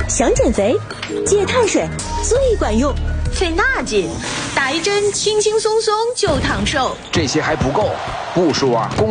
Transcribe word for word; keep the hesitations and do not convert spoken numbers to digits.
想减肥，戒碳水最管用。 费那劲，打一针轻轻松松就躺瘦。 这些还不够，步数啊。